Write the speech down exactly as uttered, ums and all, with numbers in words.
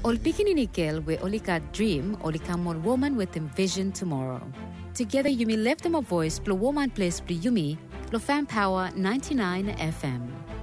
Ol pikininikil we olika dream olika mon woman with envision tomorrow. Together you may lift them a voice, blow woman place, bli yumi, lo fan power ninety-nine F M.